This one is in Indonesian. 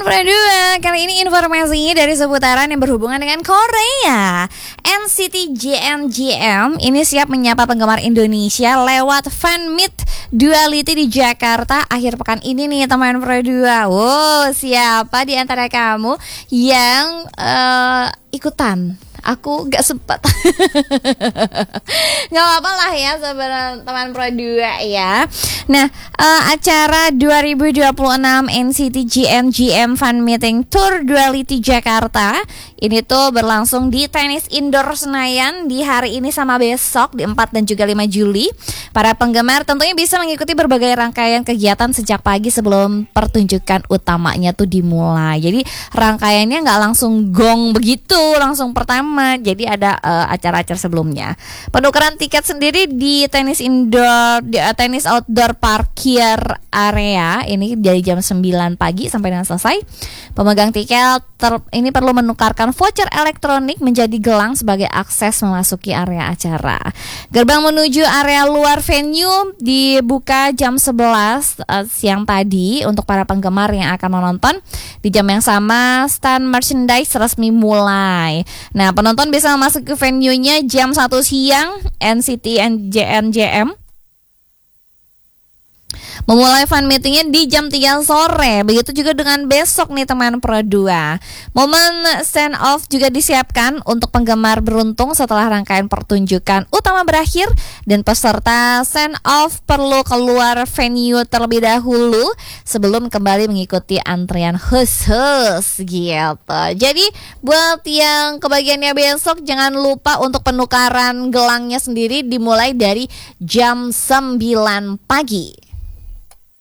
teman Pro 2, kali ini informasinya dari seputaran yang berhubungan dengan Korea. NCT JNJM ini siap menyapa penggemar Indonesia lewat fan meet Duality di Jakarta akhir pekan ini nih teman Pro 2. Wow, siapa di antara kamu yang ikutan? Aku gak sempat. Gak apa-apa lah ya sebenarnya teman Pro 2 ya. Nah, acara 2026 NCT JNJM Fan Meeting Tour Duality Jakarta ini tuh berlangsung di Tenis Indoor Senayan di hari ini sama besok di 4 dan juga 5 Juli. Para penggemar tentunya bisa mengikuti berbagai rangkaian kegiatan sejak pagi sebelum pertunjukan utamanya tuh dimulai. Jadi rangkaiannya gak langsung gong begitu, langsung pertama. Jadi ada acara-acara sebelumnya. Penukaran tiket sendiri di tenis indoor, di tenis outdoor parkir area ini dari jam 9 pagi sampai dengan selesai. Pemegang tiket ini perlu menukarkan voucher elektronik menjadi gelang sebagai akses memasuki area acara. Gerbang menuju area luar venue dibuka jam 11 siang tadi untuk para penggemar yang akan menonton. Di jam yang sama stand merchandise resmi mulai. Nah, penonton bisa masuk ke venue-nya jam 1 siang. NCT JNJM memulai fan meetingnya di jam 3 sore. Begitu juga dengan besok nih teman Pro 2. Momen stand off juga disiapkan untuk penggemar beruntung setelah rangkaian pertunjukan utama berakhir. Dan peserta stand off perlu keluar venue terlebih dahulu sebelum kembali mengikuti antrian khusus gitu. Jadi buat yang kebagiannya besok, jangan lupa untuk penukaran gelangnya sendiri dimulai dari jam 9 pagi.